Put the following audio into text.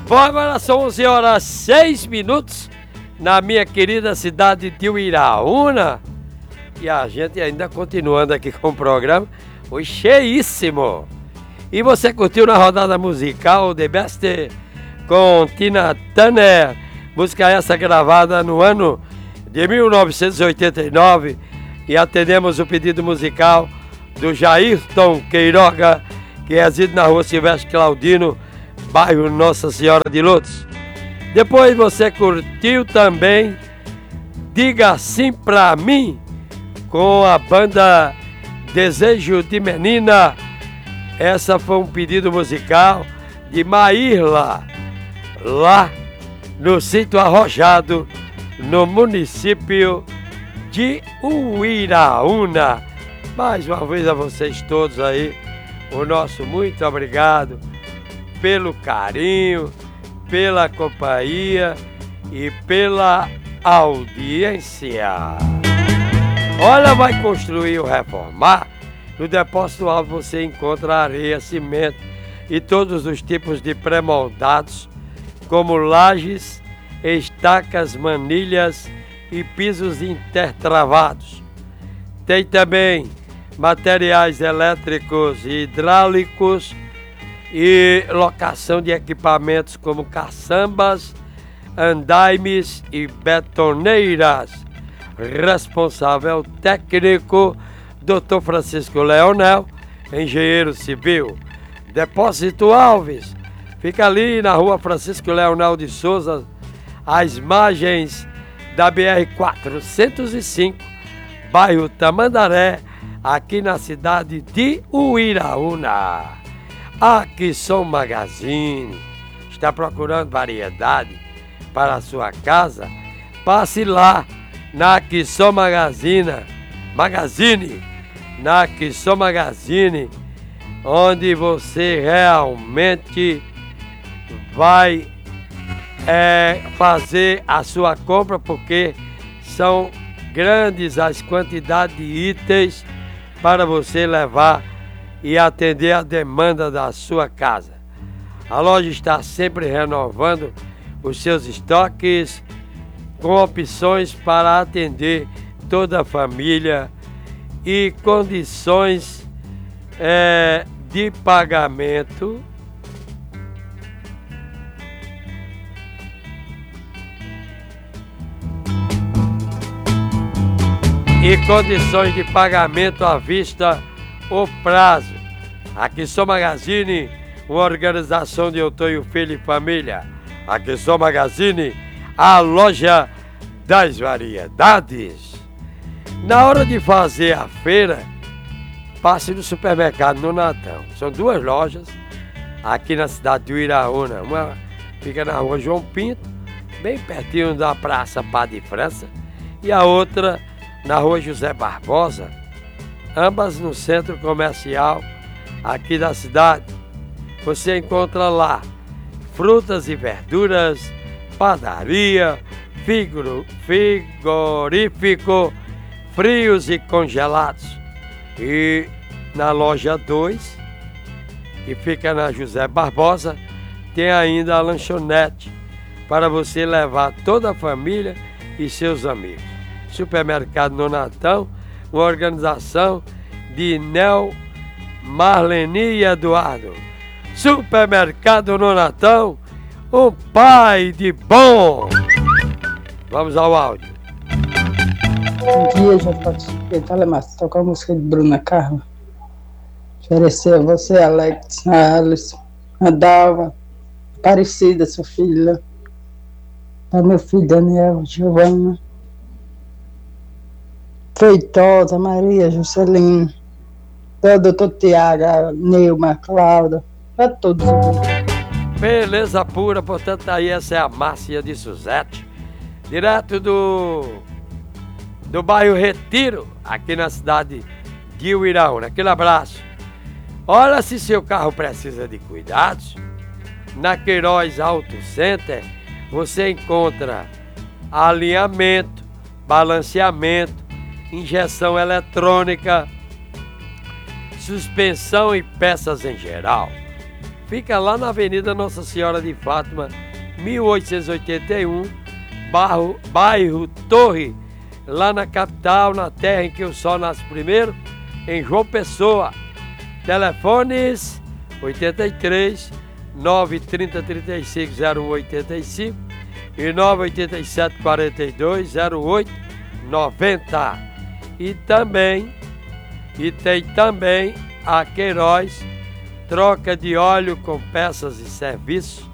Bom, agora são 11 horas 6 minutos na minha querida cidade de Uiraúna. E a gente ainda continuando aqui com o programa, foi cheíssimo. E você curtiu na rodada musical The Best com Tina Turner, música essa gravada no ano de 1989. E atendemos o pedido musical do Jairton Queiroga, que reside na rua Silvestre Claudino, bairro Nossa Senhora de Lourdes. Depois você curtiu também Diga Sim Pra Mim, com a banda Desejo de Menina. Essa foi um pedido musical de Maírla, lá no Sítio Arrojado, no município de Uiraúna. Mais uma vez a vocês todos aí, o nosso muito obrigado pelo carinho, pela companhia e pela audiência. Olha, vai construir ou reformar? No Depósito Alto você encontra areia, cimento e todos os tipos de pré-moldados, como lajes, estacas, manilhas e pisos intertravados. Tem também materiais elétricos e hidráulicos e locação de equipamentos como caçambas, andaimes e betoneiras. Responsável técnico, Dr. Francisco Leonel, engenheiro civil. Depósito Alves, fica ali na rua Francisco Leonel de Souza, às margens da BR-405, bairro Tamandaré, aqui na cidade de Uiraúna. Aqui Som Magazine. Está procurando variedade para a sua casa? Passe lá na Aquisson Magazine, na Aquisson Magazine, onde você realmente vai fazer a sua compra, porque são grandes as quantidades de itens para você levar e atender a demanda da sua casa. A loja está sempre renovando os seus estoques com opções para atender toda a família e condições de pagamento à vista ou prazo. Aquisson Magazine, uma organização de Antônio Filho e Família. Aquisson Magazine, a loja das variedades. Na hora de fazer a feira, passe no supermercado no Natão. São duas lojas aqui na cidade de Uiraúna. Uma fica na rua João Pinto, bem pertinho da Praça Padre França, e a outra na rua José Barbosa, ambas no centro comercial aqui da cidade. Você encontra lá frutas e verduras, padaria, frigorífico, frios e congelados. E na loja 2, que fica na José Barbosa, tem ainda a lanchonete para você levar toda a família e seus amigos. Supermercado Nonatão, uma organização de Nel, Marleni e Eduardo. Supermercado Nonatão, um pai de bom. Vamos ao áudio. Bom dia, Quem fala é Márcio. Tocar a música de Bruna Carla. Oferecer a você, Alex, a Alice, a Dalva, Aparecida, sua filha, para meu filho Daniel, Giovana, Feitosa, Maria, Juscelino, o doutor Tiago, Neuma, Cláudia, para todos. Beleza pura, portanto aí essa é a Márcia de Suzete, direto do bairro Retiro, aqui na cidade de Uiraúna. Aquele abraço. Olha, se seu carro precisa de cuidados, na Queiroz Auto Center você encontra alinhamento, balanceamento, injeção eletrônica, suspensão e peças em geral, Fica lá na Avenida Nossa Senhora de Fátima, 1881, bairro Torre, lá na capital, na terra em que o sol nasce primeiro, em João Pessoa. Telefones 83 930 35 0185 e 987 42 08 90. E tem também a Queiroz, troca de óleo com peças e serviços